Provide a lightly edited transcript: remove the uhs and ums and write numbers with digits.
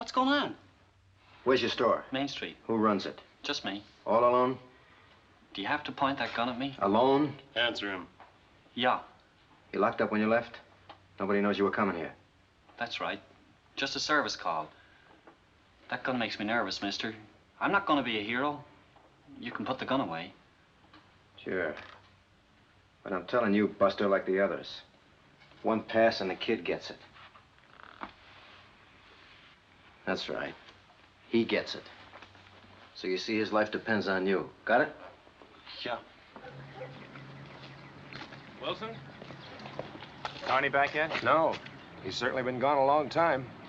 What's going on? Where's your store? Main Street. Who runs it? Just me. All alone? Do you have to point that gun at me? Alone? Answer him. Yeah, You locked up when you left? Nobody knows you were coming here. that's right. Just a service call. That gun makes me nervous, mister. I'm not going to be a hero. You can put the gun away. Sure. But I'm telling you, Buster, like the others. One pass and the kid gets it. That's right. He gets it. So you see, his life depends on you. Got it? Yeah. Wilson? Carney back yet? No. He's certainly been gone a long time.